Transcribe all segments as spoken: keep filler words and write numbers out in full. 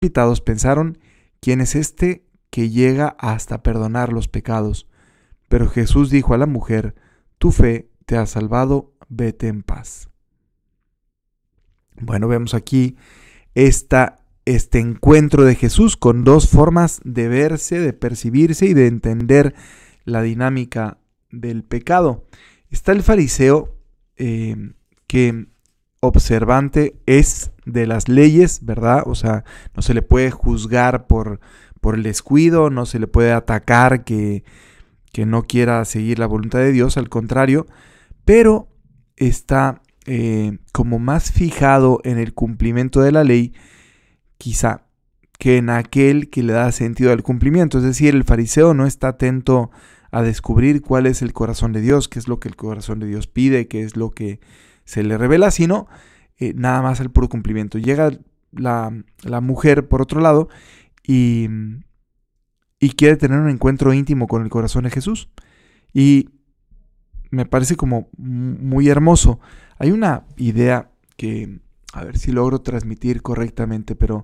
invitados pensaron: ¿quién es este que llega hasta perdonar los pecados? Pero Jesús dijo a la mujer: tu fe te ha salvado, vete en paz. Bueno, vemos aquí esta, este encuentro de Jesús con dos formas de verse, de percibirse y de entender la dinámica del pecado. Está el fariseo eh, que observante es de las leyes, ¿verdad? O sea, no se le puede juzgar por, por el descuido, no se le puede atacar que, que no quiera seguir la voluntad de Dios, al contrario, pero está eh, como más fijado en el cumplimiento de la ley, quizá, que en aquel que le da sentido al cumplimiento. Es decir, el fariseo no está atento a descubrir cuál es el corazón de Dios, qué es lo que el corazón de Dios pide, qué es lo que se le revela, sino eh, nada más al puro cumplimiento. Llega la, la mujer, por otro lado, y, y quiere tener un encuentro íntimo con el corazón de Jesús. Y me parece como muy hermoso. Hay una idea que, a ver si logro transmitir correctamente, pero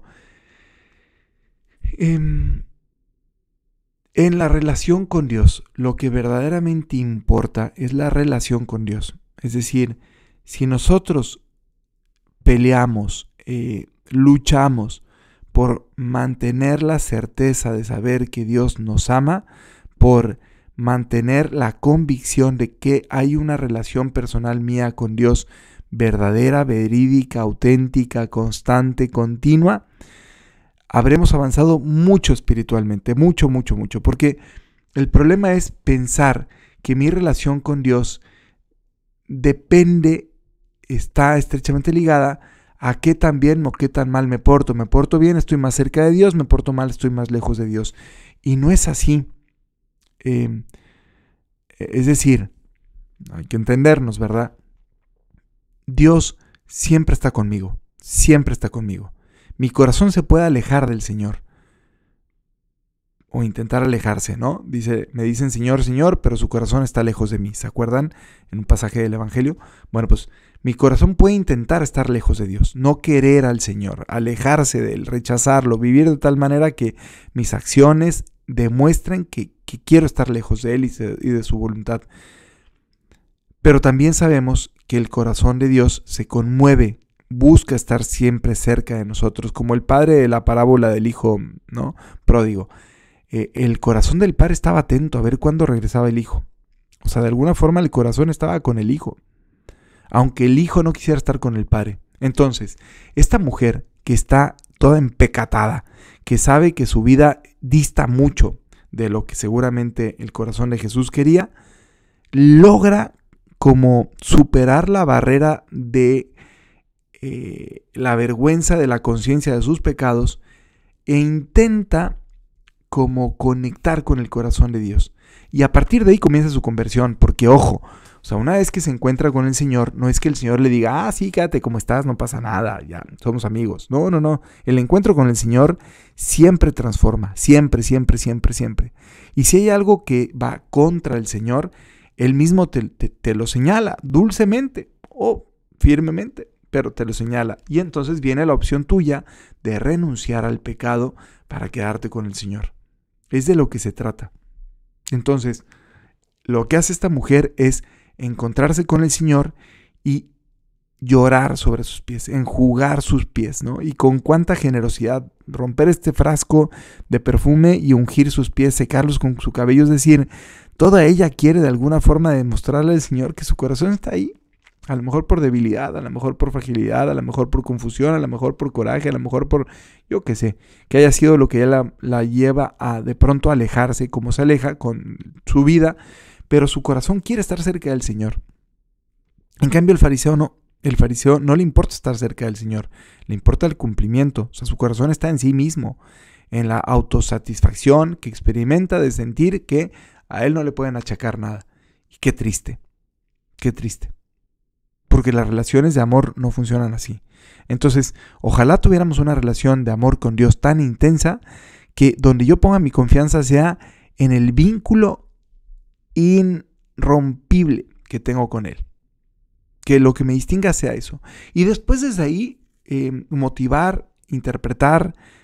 eh, en la relación con Dios, lo que verdaderamente importa es la relación con Dios. Es decir, si nosotros peleamos, eh, luchamos por mantener la certeza de saber que Dios nos ama, por mantener la convicción de que hay una relación personal mía con Dios verdadera, verídica, auténtica, constante, continua, habremos avanzado mucho espiritualmente, mucho, mucho, mucho, porque el problema es pensar que mi relación con Dios depende, está estrechamente ligada a qué tan bien o qué tan mal me porto. Me porto bien, estoy más cerca de Dios, me porto mal, estoy más lejos de Dios. Y no es así. Eh, es decir, hay que entendernos, ¿verdad? Dios siempre está conmigo, siempre está conmigo. Mi corazón se puede alejar del Señor o intentar alejarse, ¿no? Dice, me dicen Señor, Señor, pero su corazón está lejos de mí. ¿Se acuerdan en un pasaje del Evangelio? Bueno, pues mi corazón puede intentar estar lejos de Dios, no querer al Señor, alejarse de Él, rechazarlo, vivir de tal manera que mis acciones demuestren que, que quiero estar lejos de Él y, se, y de su voluntad. Pero también sabemos que el corazón de Dios se conmueve, busca estar siempre cerca de nosotros, como el padre de la parábola del hijo, ¿no?, pródigo. Eh, el corazón del padre estaba atento a ver cuándo regresaba el hijo. O sea, de alguna forma el corazón estaba con el hijo, aunque el hijo no quisiera estar con el padre. Entonces, esta mujer que está toda empecatada, que sabe que su vida dista mucho de lo que seguramente el corazón de Jesús quería, logra como superar la barrera de eh, la vergüenza de la conciencia de sus pecados e intenta como conectar con el corazón de Dios. Y a partir de ahí comienza su conversión, porque ojo, o sea, una vez que se encuentra con el Señor, no es que el Señor le diga, ah, sí, quédate como estás, no pasa nada, ya somos amigos. No, no, no. El encuentro con el Señor siempre transforma, siempre, siempre, siempre, siempre. Y si hay algo que va contra el Señor, Él mismo te, te, te lo señala dulcemente o firmemente, pero te lo señala. Y entonces viene la opción tuya de renunciar al pecado para quedarte con el Señor. Es de lo que se trata. Entonces, lo que hace esta mujer es encontrarse con el Señor y llorar sobre sus pies, enjugar sus pies, ¿no? Y con cuánta generosidad, romper este frasco de perfume y ungir sus pies, secarlos con su cabello, es decir, toda ella quiere de alguna forma demostrarle al Señor que su corazón está ahí, a lo mejor por debilidad, a lo mejor por fragilidad, a lo mejor por confusión, a lo mejor por coraje, a lo mejor por, yo qué sé, que haya sido lo que ella la, la lleva a de pronto alejarse como se aleja con su vida, pero su corazón quiere estar cerca del Señor. En cambio el fariseo no, el fariseo no le importa estar cerca del Señor, le importa el cumplimiento, o sea, su corazón está en sí mismo, en la autosatisfacción que experimenta de sentir que a él no le pueden achacar nada. Y qué triste, qué triste. Porque las relaciones de amor no funcionan así. Entonces, ojalá tuviéramos una relación de amor con Dios tan intensa que donde yo ponga mi confianza sea en el vínculo irrompible que tengo con Él. Que lo que me distinga sea eso. Y después desde ahí, eh, motivar, interpretar,